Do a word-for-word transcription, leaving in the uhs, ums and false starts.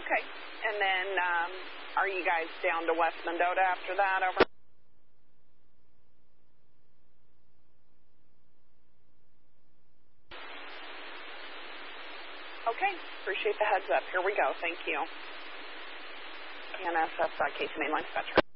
Okay. And then um, are you guys down to West Mendota after that? Over. Okay. Appreciate the heads up. Here we go. Thank you. K N S S, uh, K two Mainline Dispatcher.